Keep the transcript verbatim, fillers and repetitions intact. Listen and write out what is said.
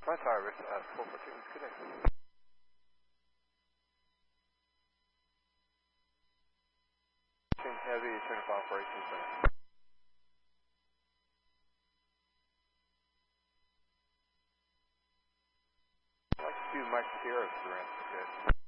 My tower is at four four two, good day. Heavy, turn off operations center. I'd like to do Mike Sierra for the rest, good.